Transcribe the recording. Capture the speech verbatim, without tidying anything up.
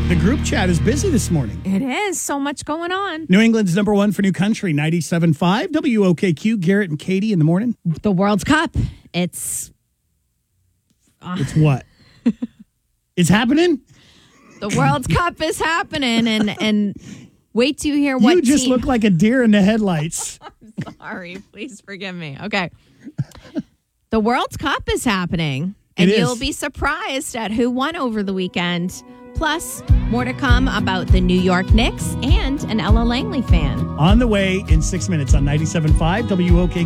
The group chat is busy this morning. It is. So much going on. New England's number one for new country, ninety-seven point five W O K Q. Garrett and Katie in the morning. The World Cup. It's... Uh, it's what? It's happening? The World Cup is happening, and and wait till you hear what You just team... look like a deer in the headlights. I'm sorry. Please forgive me. Okay. The World Cup is happening, and It is. you'll be surprised at who won over the weekend. Plus, more to come about the New York Knicks and an Ella Langley fan. On the way in six minutes on ninety-seven point five W O K